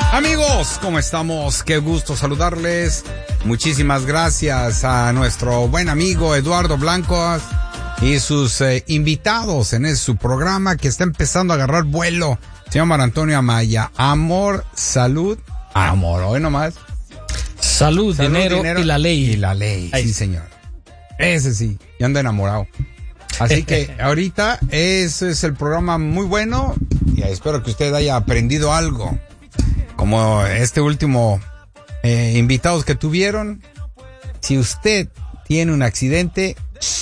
Amigos, ¿cómo estamos? Qué gusto saludarles. Muchísimas gracias a nuestro buen amigo Eduardo Blanco y sus invitados en su programa que está empezando a agarrar vuelo. Se llama Antonio Amaya. Amor, salud, amor. Hoy nomás. Salud, dinero y la ley. Y la ley, sí señor. Ese sí, ya anda enamorado. Así que ahorita ese es el programa muy bueno y espero que usted haya aprendido algo. Como este último invitados que tuvieron. Si usted tiene un accidente,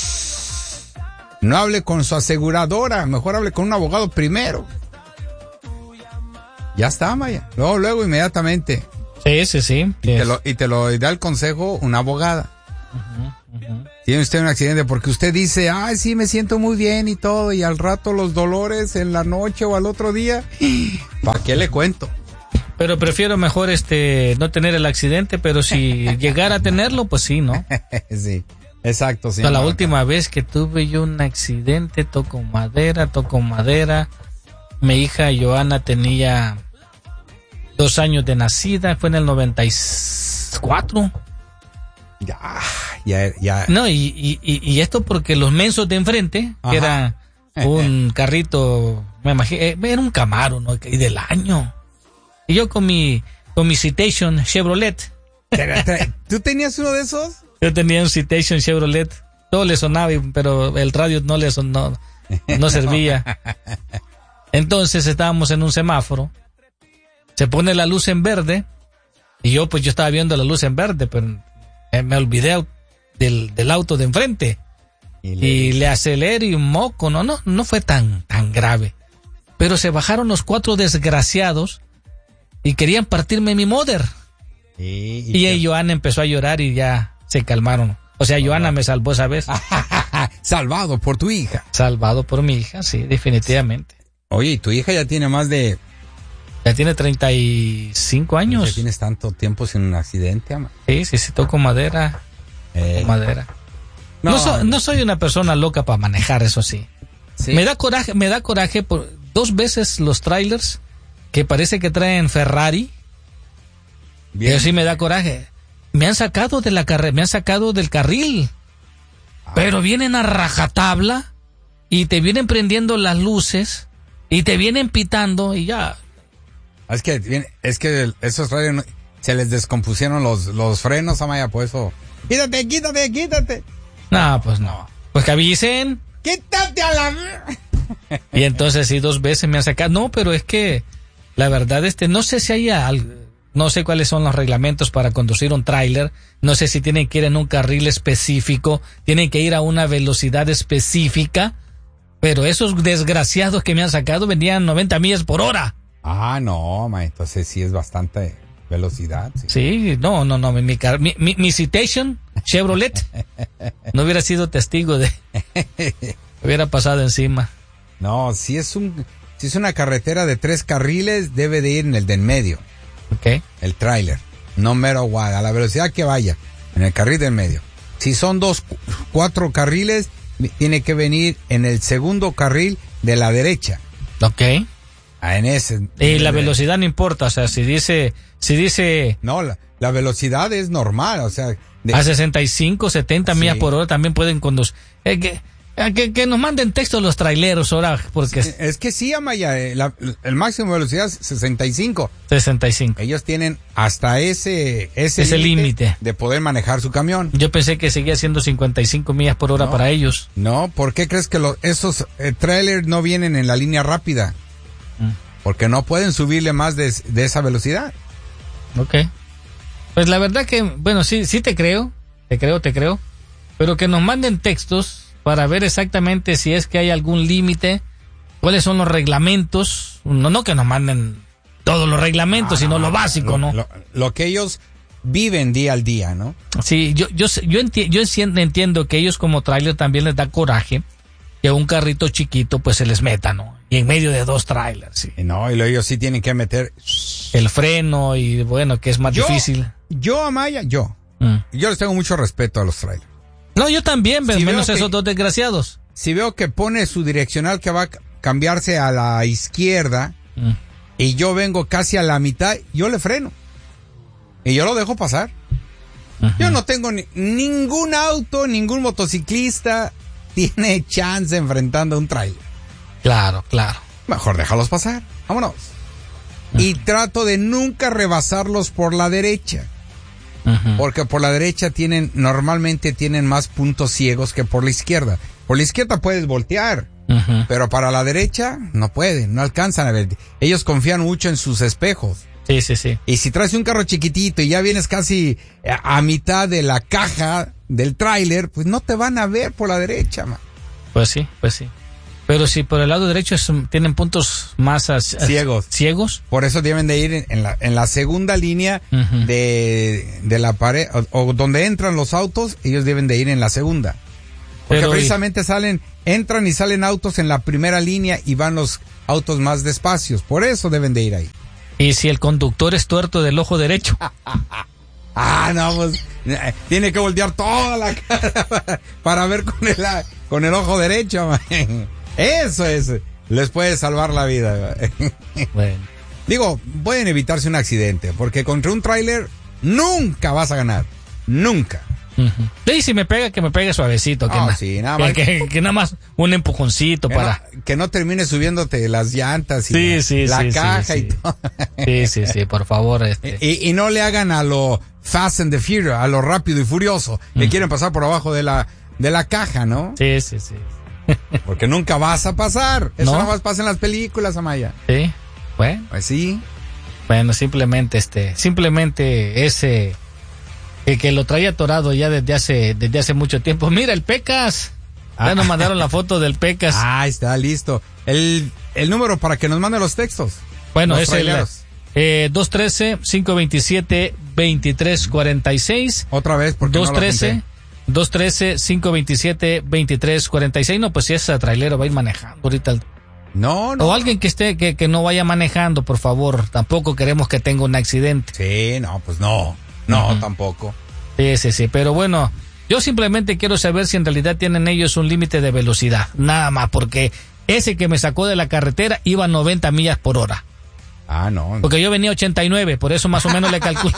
no hable con su aseguradora, mejor hable con un abogado primero. Ya está, Maya. Luego, inmediatamente. Sí. Y te lo da el consejo una abogada. Tiene usted un accidente porque usted dice, ay, sí, me siento muy bien y todo, y al rato los dolores en la noche o al otro día, ¿para qué le cuento? Pero prefiero mejor no tener el accidente, pero si llegara a tenerlo, pues sí, ¿no? Sí, exacto. Sí, la última vez que tuve yo un accidente, toco madera. Mi hija Joana tenía 2 años de nacida, fue en el 94. Ya. No, y esto porque los mensos de enfrente, que era un carrito, me imagino, era un Camaro, ¿no? Y del año. Y yo con mi Citation Chevrolet. ¿Tú tenías uno de esos? Yo tenía un Citation Chevrolet. Todo le sonaba, pero el radio no servía. Entonces estábamos en un semáforo. Se pone la luz en verde. Y yo estaba viendo la luz en verde, pero me olvidé del auto de enfrente. Y le aceleré y un moco. No fue tan grave. Pero se bajaron los 4 desgraciados y querían partirme mi mother. Y Joana empezó a llorar y ya se calmaron. O sea, Joana me salvó esa vez. Salvado por tu hija. Salvado por mi hija, sí, definitivamente. Oye, ¿y tu hija ya tiene más de... Ya tiene 35 años. ¿Ya tienes tanto tiempo sin un accidente, ama? Sí, toco madera. Madera. No soy una persona loca para manejar, eso sí. Me da coraje por 2 veces los trailers que parece que traen Ferrari. Bien. Pero sí me da coraje. Me han sacado de la carrera, me han sacado del carril. Pero vienen a rajatabla y te vienen prendiendo las luces y te vienen pitando y ya. Es que esos trailers se les descompusieron los frenos, Amaya, por eso. Quítate. No, pues no. Pues que avisen. Quítate a la... Y entonces sí, 2 veces me han sacado. No, pero es que la verdad no sé si hay algo, no sé cuáles son los reglamentos para conducir un tráiler, no sé si tienen que ir en un carril específico, tienen que ir a una velocidad específica, pero esos desgraciados que me han sacado venían 90 millas por hora. No, entonces sí es bastante velocidad. Sí, no, mi Citation Chevrolet no hubiera sido testigo de... hubiera pasado encima. No, si es una carretera de 3 carriles, debe de ir en el de en medio. Okay. El tráiler. No matter what, a la velocidad que vaya, en el carril del medio. Si son 4 carriles, tiene que venir en el segundo carril de la derecha. Ok. En ese. Y la velocidad no importa, o sea, si dice... No, la velocidad es normal, o sea... A 65, 70 millas por hora también pueden conducir. Que nos manden texto los traileros ahora, porque... Es que sí, Amaya, el máximo de velocidad es 65. 65. Ellos tienen hasta ese límite de poder manejar su camión. Yo pensé que seguía siendo 55 millas por hora para ellos. No, ¿por qué crees que esos trailers no vienen en la línea rápida? Porque no pueden subirle más de esa velocidad. Ok. Pues la verdad que, bueno, sí te creo. Pero que nos manden textos para ver exactamente si es que hay algún límite, cuáles son los reglamentos, no que nos manden todos los reglamentos, sino lo básico, ¿no? Lo que ellos viven día al día, ¿no? Sí, yo entiendo que ellos como tráiler también les da coraje que un carrito chiquito pues se les meta, ¿no? Y en medio de 2 trailers, sí. No, y ellos sí tienen que meter el freno y bueno, que es más difícil. Amaya, yo les tengo mucho respeto a los trailers. No, yo también, pero menos esos 2 desgraciados. Si veo que pone su direccional que va a cambiarse a la izquierda y yo vengo casi a la mitad, yo le freno. Y yo lo dejo pasar. Uh-huh. Yo no tengo ningún auto, ningún motociclista tiene chance enfrentando a un trailer. Claro, claro. Mejor déjalos pasar. Vámonos. Uh-huh. Y trato de nunca rebasarlos por la derecha. Uh-huh. Porque por la derecha normalmente tienen más puntos ciegos que por la izquierda. Por la izquierda puedes voltear, uh-huh, pero para la derecha no pueden, no alcanzan a ver. Ellos confían mucho en sus espejos. Sí, sí, sí. Y si traes un carro chiquitito y ya vienes casi a mitad de la caja del tráiler, pues no te van a ver por la derecha, man. Pues sí, pues sí. Pero si por el lado derecho tienen puntos más ciegos. Por eso deben de ir en la segunda línea, uh-huh, de la pared, o donde entran los autos, ellos deben de ir en la segunda. Porque precisamente entran y salen autos en la primera línea y van los autos más despacios. Por eso deben de ir ahí. ¿Y si el conductor es tuerto del ojo derecho? No, pues tiene que voltear toda la cara para ver con el ojo derecho, man. Eso les puede salvar la vida. Bueno. Digo, pueden evitarse un accidente, porque contra un tráiler nunca vas a ganar. Nunca. Uh-huh. Sí, si me pega, que me pegue suavecito. Sí, nada más. Que nada más un empujoncito para... que no termine subiéndote las llantas y la caja y todo. Sí, por favor. Y no le hagan a lo Fast and the Furious, a lo Rápido y Furioso. Uh-huh. Que quieren pasar por abajo de la caja, ¿no? Sí. Porque nunca vas a pasar. Eso nada más pasa en las películas, Amaya. Sí, bueno. Pues sí. Bueno, simplemente ese... que lo traía atorado ya desde hace mucho tiempo. Mira, el Pecas. Ya nos mandaron la foto del Pecas. Está listo. El número para que nos manden los textos. Bueno, es el 213-527-2346. Otra vez, porque 213-527-2346. No, pues si ese trailero va a ir manejando ahorita. No. O alguien que no vaya manejando, por favor. Tampoco queremos que tenga un accidente. Sí, no, pues no. No, uh-huh, tampoco. Sí. Pero bueno, yo simplemente quiero saber si en realidad tienen ellos un límite de velocidad. Nada más, porque ese que me sacó de la carretera iba a 90 millas por hora. No. Porque yo venía a 89, por eso más o menos le calculé.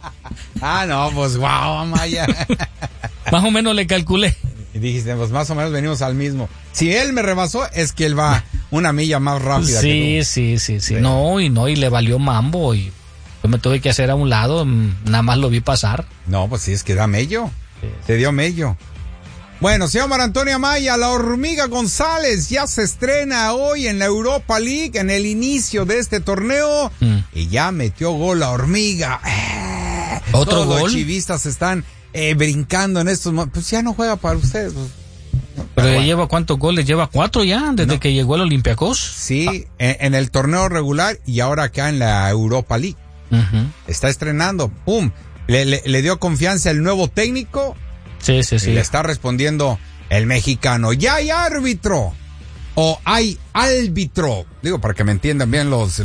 No, pues wow, Amaya. Más o menos le calculé. Y dijiste, pues más o menos venimos al mismo. Si él me rebasó, es que él va una milla más rápida que tú. Sí. No, y le valió mambo y... Yo me tuve que hacer a un lado, nada más lo vi pasar. No, pues sí, es que da mello. Sí. Te dio mello. Bueno, señor Mar Antonio Amaya, la Hormiga González ya se estrena hoy en la Europa League, en el inicio de este torneo. Y ya metió gol la Hormiga. ¿Otro Todos gol? Los chivistas están brincando en estos momentos. Pues ya no juega para ustedes. Pues. Pero bueno. ¿Lleva cuántos goles? ¿Lleva 4 ya desde que llegó al Olympiacos? Sí, en el torneo regular y ahora acá en la Europa League. Uh-huh. Está estrenando, ¡pum! Le dio confianza el nuevo técnico. Sí. Y le está respondiendo el mexicano. ¡Ya hay árbitro! O hay árbitro. Digo, para que me entiendan bien los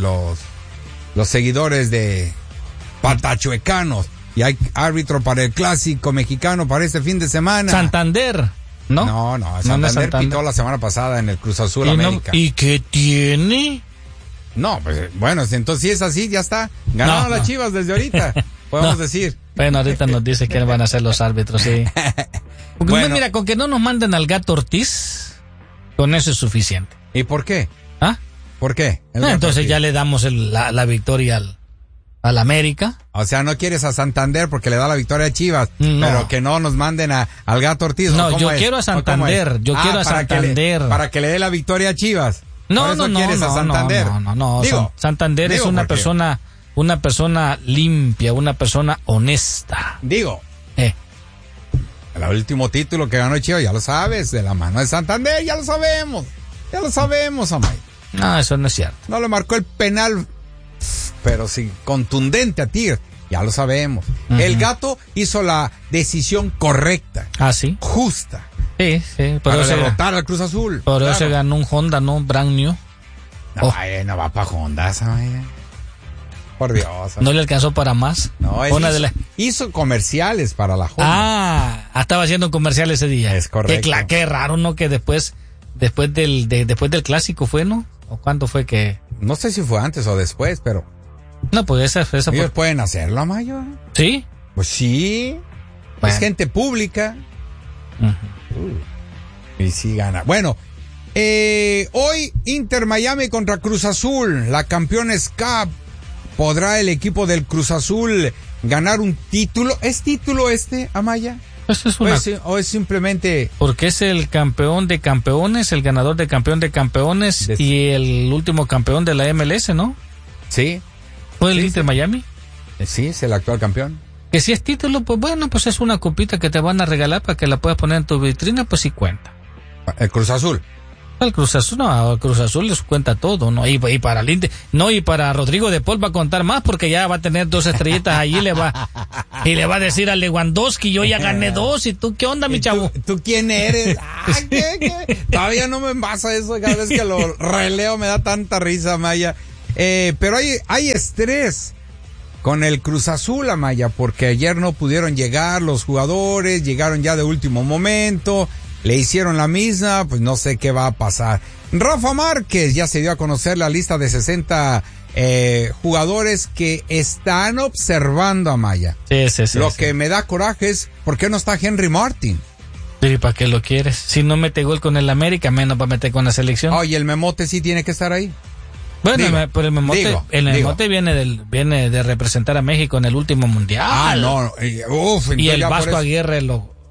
seguidores de patachuecanos. Y hay árbitro para el clásico mexicano para este fin de semana. Santander, ¿no? No, Santander pitó la semana pasada en el Cruz Azul América. ¿Y qué tiene? No, pues bueno, entonces si es así, ya está. Ganaron las Chivas desde ahorita, podemos decir. Bueno, ahorita nos dice quiénes van a ser los árbitros, sí. Porque bueno, mira, con que no nos manden al Gato Ortiz, con eso es suficiente. ¿Y por qué? ¿Por qué? Entonces ya le damos la victoria al América. O sea, no quieres a Santander porque le da la victoria a Chivas, pero que no nos manden al Gato Ortiz. No, yo quiero a Santander, para que le dé la victoria a Chivas. No, quieres a Santander. No. Santander es una persona limpia, una persona honesta. El último título que ganó Chivas, ya lo sabes, de la mano de Santander, ya lo sabemos, Amay. No, eso no es cierto. No le marcó el penal, pero sí contundente a Tigres, ya lo sabemos. Uh-huh. El Gato hizo la decisión correcta. ¿Sí? Justa. Sí. Para derrotar al Cruz Azul. Por eso se ganó un Honda, ¿no? Brand new. No va para Honda esa, por Dios. ¿No le alcanzó para más? No, hizo comerciales para la Honda. Estaba haciendo comerciales ese día. Es correcto. Qué raro, ¿no? Que después del clásico fue, ¿no? ¿O cuándo fue que? no sé si fue antes o después, pero... No, pues esa ellos pueden hacerlo, Mayo. ¿Sí? Pues sí. Bueno. Es gente pública. Y sí gana. Bueno, hoy Inter Miami contra Cruz Azul, la Campeones Cup. ¿Podrá el equipo del Cruz Azul ganar un título? ¿Es título Amaya? Eso es ¿O es simplemente...? Porque es el campeón de campeones, el ganador de campeones y el último campeón de la MLS, ¿no? Sí. ¿Fue el Inter Miami? Sí, es el actual campeón. Que si es título, pues bueno, pues es una copita que te van a regalar para que la puedas poner en tu vitrina, pues sí cuenta. ¿El Cruz Azul? El Cruz Azul, no, el Cruz Azul les cuenta todo, ¿no? Y para el Inter, no, y para Rodrigo de Paul va a contar más porque ya va a tener 2 estrellitas allí y le va a decir a Lewandowski, yo ya gané 2, y tú, ¿qué onda, mi chavo? ¿Tú quién eres? ¿Qué? Todavía no me pasa eso, cada vez que lo releo me da tanta risa, Maya. Pero hay estrés con el Cruz Azul, Amaya, porque ayer no pudieron llegar los jugadores, llegaron ya de último momento, le hicieron la misma, pues no sé qué va a pasar. Rafa Márquez ya se dio a conocer la lista de 60 jugadores que están observando a Amaya. Sí. Lo que me da coraje es, ¿por qué no está Henry Martin? Sí, ¿para qué lo quieres? Si no mete gol con el América, menos va a meter con la selección. Oye, el Memote sí tiene que estar ahí. Bueno, pero el Memote viene de representar a México en el último mundial. Ah, no. Y el Vasco Aguirre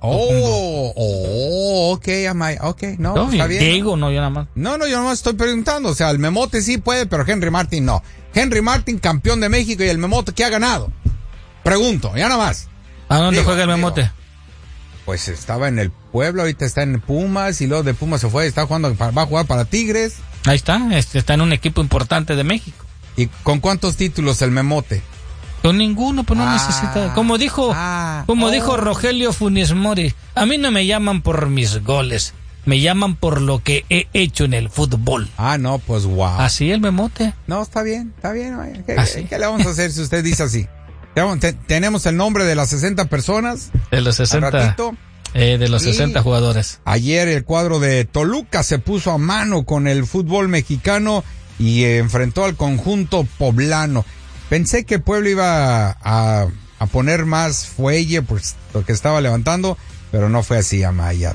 ok, Amaya, ok, no, está bien. Digo, no, yo nada más. No, yo nada más estoy preguntando, o sea, el Memote sí puede, pero Henry Martin no. Henry Martin, campeón de México, y el Memote, ¿qué ha ganado? Pregunto, ya nada más. ¿A dónde juega el Memote? Pues estaba en el Puebla, ahorita está en Pumas, y luego de Pumas se fue, va a jugar para Tigres. Ahí está en un equipo importante de México. ¿Y con cuántos títulos el Memote? Con ninguno, pues no necesita. Como dijo Rogelio Funes Mori, a mí no me llaman por mis goles, me llaman por lo que he hecho en el fútbol. No, pues wow. Así el Memote. No, está bien. ¿Qué le vamos a hacer si usted dice así? Tenemos el nombre de las 60 personas. De los 60. De los 60 jugadores. Ayer el cuadro de Toluca se puso a mano con el fútbol mexicano y enfrentó al conjunto poblano. Pensé que Puebla iba a poner más fuelle, pues lo que estaba levantando, pero no fue así, Amaya.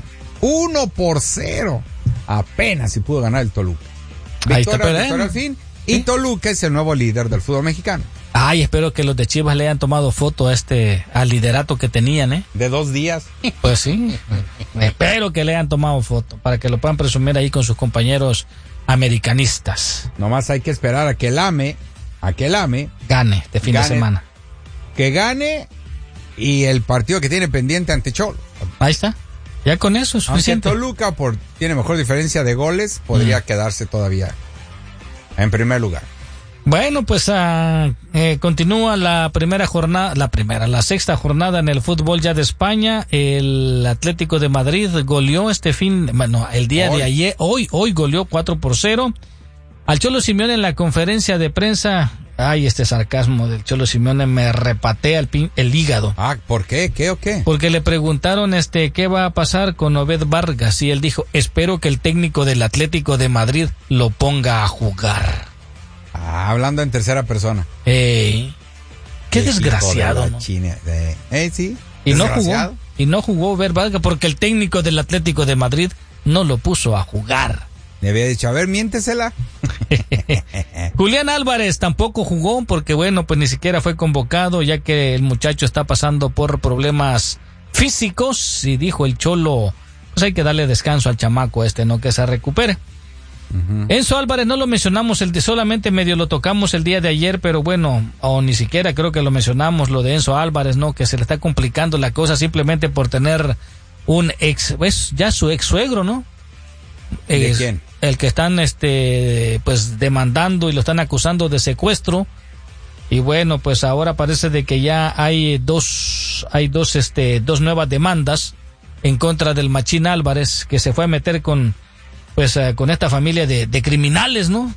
1-0. Apenas si pudo ganar el Toluca. Victoria al fin. Y Toluca es el nuevo líder del fútbol mexicano. Ay, espero que los de Chivas le hayan tomado foto al liderato que tenían, De 2 días. Pues sí. Espero que le hayan tomado foto para que lo puedan presumir ahí con sus compañeros americanistas. Nomás hay que esperar a que el AME gane este fin de semana. Que gane, y el partido que tiene pendiente ante Cholo. Ahí está. Ya con eso es suficiente. Aunque Toluca tiene mejor diferencia de goles, podría quedarse todavía en primer lugar. Bueno, pues continúa la sexta jornada en el fútbol ya de España. El Atlético de Madrid goleó el día de ayer, hoy goleó 4-0 al Cholo Simeone en la conferencia de prensa. Ay, este sarcasmo del Cholo Simeone me repatea el hígado. ¿Por qué? ¿Qué o qué? Porque le preguntaron qué va a pasar con Obed Vargas y él dijo, espero que el técnico del Atlético de Madrid lo ponga a jugar. Hablando en tercera persona. Qué desgraciado, ¿no? Sí. Y no jugó Obed Vargas porque el técnico del Atlético de Madrid no lo puso a jugar. Le había dicho, a ver, miéntesela. Julián Álvarez tampoco jugó porque, bueno, pues ni siquiera fue convocado, ya que el muchacho está pasando por problemas físicos, y dijo el Cholo, pues hay que darle descanso al chamaco ¿no? Que se recupere. Uh-huh. Enzo Álvarez no lo mencionamos, solamente medio lo tocamos el día de ayer, pero bueno, o ni siquiera creo que lo mencionamos, lo de Enzo Álvarez, ¿no? Que se le está complicando la cosa simplemente por tener ya su ex suegro, ¿no? ¿De quién? El que están pues demandando y lo están acusando de secuestro. Y bueno, pues ahora parece de que ya hay dos nuevas demandas en contra del Machín Álvarez, que se fue a meter con esta familia de criminales, ¿no?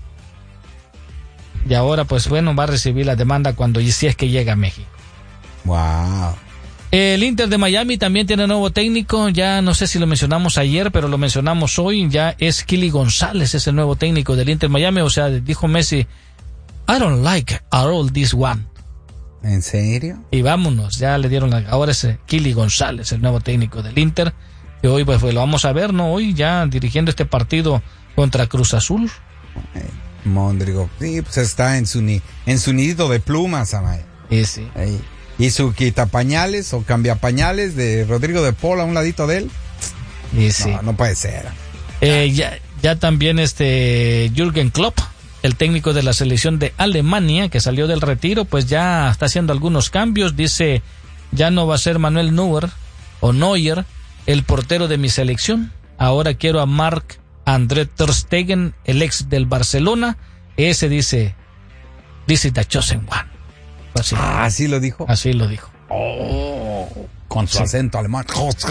Y ahora pues bueno, va a recibir la demanda si es que llega a México. Wow. El Inter de Miami también tiene nuevo técnico, ya no sé si lo mencionamos ayer, pero lo mencionamos hoy, ya es Kili González, es el nuevo técnico del Inter de Miami, o sea, dijo Messi, I don't like at all this one. ¿En serio? Y vámonos, ya le dieron ahora es Kili González, el nuevo técnico del Inter, que hoy pues lo vamos a ver, ¿no? Hoy ya dirigiendo este partido contra Cruz Azul. Mondrigo, sí, pues está en su nido de plumas, Amaya. Sí. Ahí. Y su quitapañales o cambiapañales de Rodrigo de Paul a un ladito de él. Sí. No puede ser. Ya también Jürgen Klopp, el técnico de la selección de Alemania, que salió del retiro, pues ya está haciendo algunos cambios. Dice, ya no va a ser Manuel Neuer el portero de mi selección. Ahora quiero a Marc-André ter Stegen, el ex del Barcelona. Ese dice, this is the chosen one. Así. ¿Así lo dijo? Así lo dijo. Oh, con su acento alemán.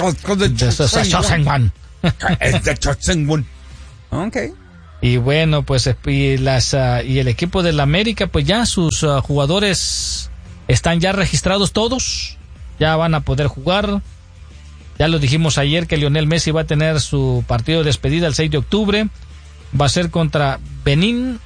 Ok. Y bueno, pues y el equipo del América, pues ya sus jugadores están ya registrados todos, ya van a poder jugar. Ya lo dijimos ayer que Lionel Messi va a tener su partido de despedida el 6 de octubre. Va a ser contra Benin.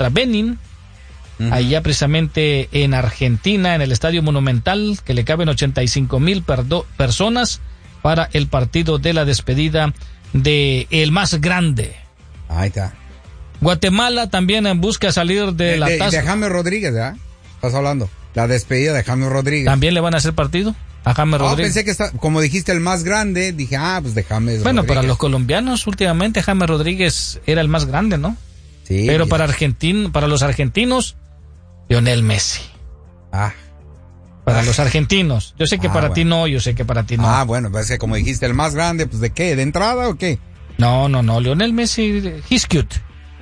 Allá precisamente en Argentina, en el Estadio Monumental, que le caben 85,000 personas para el partido de la despedida de el más grande. Ahí está. Guatemala también busca salir de la tasa. De James Rodríguez, ¿verdad? Estás hablando. La despedida de James Rodríguez. ¿También le van a hacer partido a James Rodríguez? Pensé que como dijiste el más grande, dije, pues de James Bueno, Rodríguez. para los colombianos últimamente James Rodríguez era el más grande, ¿no? Sí. Pero para los argentinos, Lionel Messi. Para los argentinos. Yo sé que para ti no, yo sé que para ti no. Bueno, pues que como dijiste el más grande, pues ¿de qué? ¿De entrada o qué? No, Lionel Messi, he's cute.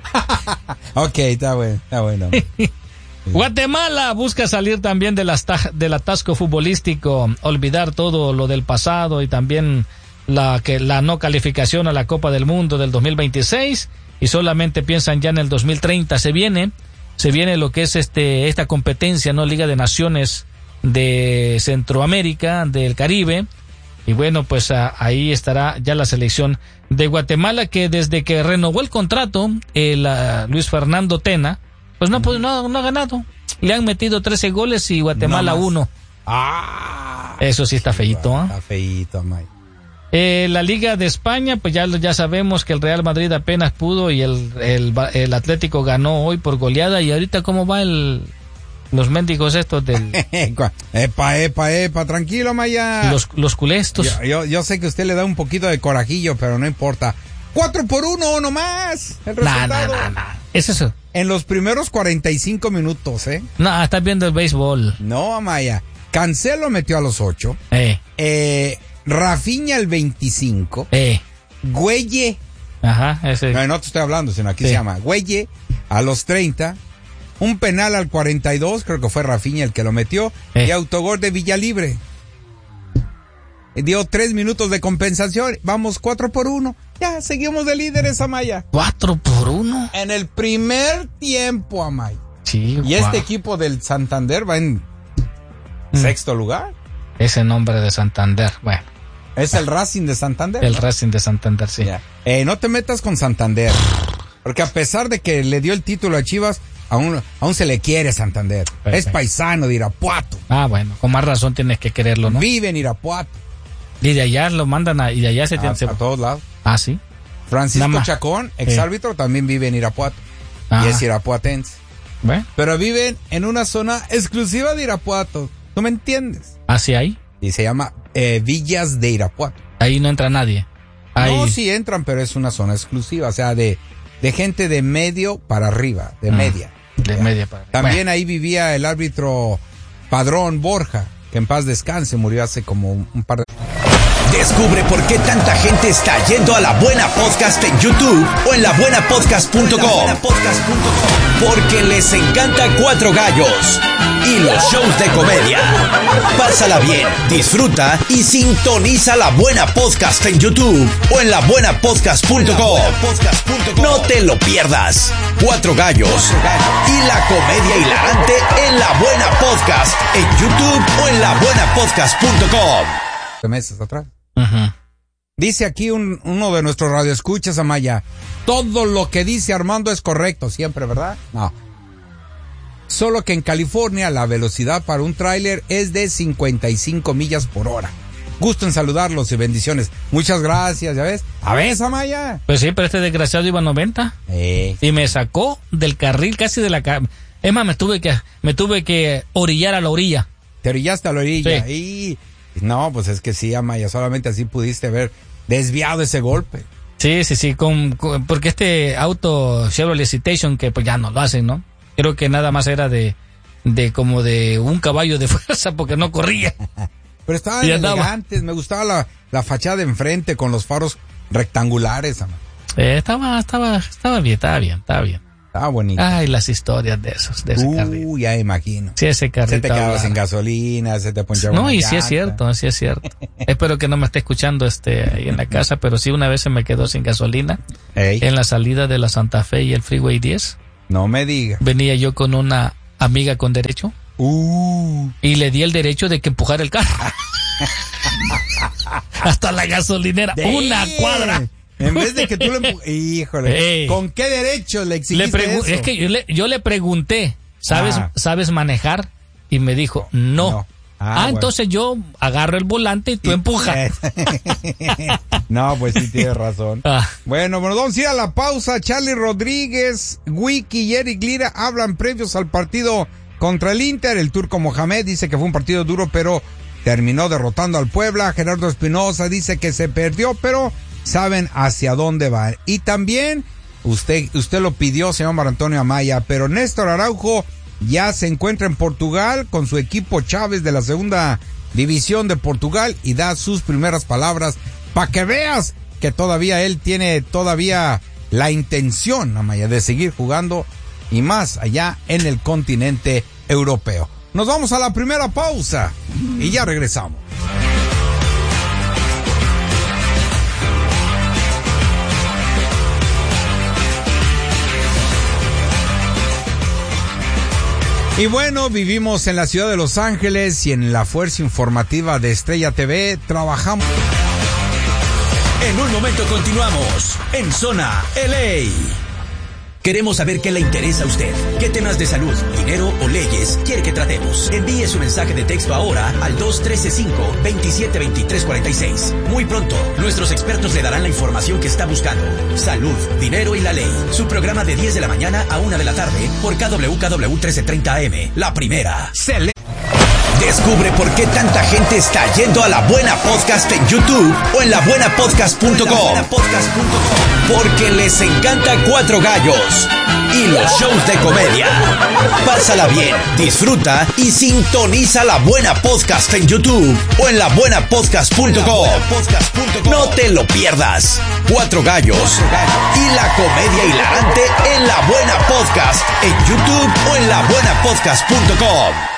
Ok, está bueno. Guatemala busca salir también del atasco futbolístico, olvidar todo lo del pasado y también la no calificación a la Copa del Mundo del 2026 y solamente piensan ya en el 2030. Se viene lo que es esta competencia, ¿no? Liga de Naciones de Centroamérica, del Caribe. Y bueno, pues ahí estará ya la selección de Guatemala, que desde que renovó el contrato, Luis Fernando Tena, pues no ha ganado. Le han metido 13 goles y Guatemala 1. Eso sí está feíto, ¿eh? Está feíto, Mike. La Liga de España, pues ya sabemos que el Real Madrid apenas pudo y el Atlético ganó hoy por goleada. Y ahorita, ¿cómo va los mendigos estos del... Epa, tranquilo, Maya. Los culestos. Yo sé que usted le da un poquito de corajillo, pero no importa. 4-1 nomás. El resultado. Es eso. En los primeros 45 minutos, No, estás viendo el béisbol. No, Maya. Cancelo metió a los 8. Rafinha el 25. Güelle. Ajá, ese. No te estoy hablando, sino aquí se llama Güelle a los 30. Un penal al 42, creo que fue Rafinha el que lo metió. Y autogol de Villalibre. Dio 3 minutos de compensación. Vamos 4-1. Ya, seguimos de líderes, Amaya. 4-1. En el primer tiempo, Amaya. Sí, y este equipo del Santander va en sexto lugar. Ese nombre de Santander, bueno. Es el Racing de Santander. El Racing de Santander, sí. No te metas con Santander. Porque a pesar de que le dio el título a Chivas, aún se le quiere Santander. Perfecto. Es paisano de Irapuato. Bueno, con más razón tienes que quererlo, ¿no? Vive en Irapuato. Y de allá lo mandan y de allá se tiene... A todos lados. Sí. Francisco Chacón, exárbitro, también vive en Irapuato. Y es irapuatense. Bueno. Pero viven en una zona exclusiva de Irapuato. ¿Tú me entiendes? ¿Sí hay? Y se llama Villas de Irapuato. Ahí no entra nadie. No, sí entran, pero es una zona exclusiva. O sea, de gente de medio para arriba, de media. De media para arriba. También ahí vivía el árbitro Padrón Borja, que en paz descanse, murió hace como un par de... Descubre por qué tanta gente está yendo a La Buena Podcast en YouTube o en labuenapodcast.com. Porque les encanta Cuatro Gallos y los shows de comedia. Pásala bien, disfruta y sintoniza La Buena Podcast en YouTube o en labuenapodcast.com. No te lo pierdas. Cuatro Gallos y la comedia hilarante en La Buena Podcast en YouTube o en labuenapodcast.com. Meses atrás. Dice aquí uno de nuestros radioescuchas, Amaya, todo lo que dice Armando es correcto siempre, ¿verdad? No. Solo que en California la velocidad para un tráiler es de 55 millas por hora. Gusto en saludarlos y bendiciones. Muchas gracias, ¿ya ves? ¿A ver, Amaya? Pues sí, pero este desgraciado iba a 90 y me sacó del carril casi de la... Es más, me tuve que orillar a la orilla. ¿Te orillaste a la orilla? Sí. No, pues es que sí, Amaya, solamente así pudiste haber desviado ese golpe. Sí, porque este auto Chevrolet Citation, que pues ya no lo hacen, ¿no? Creo que nada más era de como de un caballo de fuerza porque no corría. Pero estaban elegantes, me gustaba la fachada de enfrente con los faros rectangulares, Amaya. Estaba bien. Estaba bonito. Ay, las historias de ese carril. Ya imagino. Sí, ese carril. Se te quedaba sin gasolina, se te ponchaba No, una y llanta. sí es cierto. Espero que no me esté escuchando ahí en la casa, pero sí una vez se me quedó sin gasolina. Ey. En la salida de la Santa Fe y el Freeway 10. No me digas. Venía yo con una amiga con derecho. Y le di el derecho de que empujara el carro. Hasta la gasolinera. Una cuadra. En vez de que tú le híjole, ¿con qué derecho le exigiste eso? Es que yo le pregunté, ¿sabes manejar? Y me dijo, no. Bueno. Entonces yo agarro el volante y tú empujas. No, pues sí tienes razón. Bueno, vamos a ir a la pausa. Charlie Rodríguez, Wiki y Eric Lira hablan previos al partido contra el Inter. El turco Mohamed dice que fue un partido duro, pero terminó derrotando al Puebla. Gerardo Espinosa dice que se perdió, pero saben hacia dónde va. Y también, usted lo pidió, señor Mar Antonio Amaya, pero Néstor Araujo ya se encuentra en Portugal con su equipo Chávez de la segunda división de Portugal y da sus primeras palabras para que veas que todavía él tiene la intención, Amaya, de seguir jugando y más allá en el continente europeo. Nos vamos a la primera pausa y ya regresamos. Y bueno, vivimos en la ciudad de Los Ángeles y en la fuerza informativa de Estrella TV trabajamos. En un momento continuamos en Zona LA. Queremos saber qué le interesa a usted. ¿Qué temas de salud, dinero o leyes quiere que tratemos? Envíe su mensaje de texto ahora al 213-527-2346. Muy pronto, nuestros expertos le darán la información que está buscando. Salud, dinero y la ley. Su programa de 10 de la mañana a 1 de la tarde por KWKW 1330 AM. La primera. Descubre por qué tanta gente está yendo a La Buena Podcast en YouTube o en labuenapodcast.com. Porque les encanta Cuatro Gallos y los shows de comedia. Pásala bien, disfruta y sintoniza La Buena Podcast en YouTube o en labuenapodcast.com. No te lo pierdas. Cuatro Gallos y la comedia hilarante en La Buena Podcast en YouTube o en labuenapodcast.com.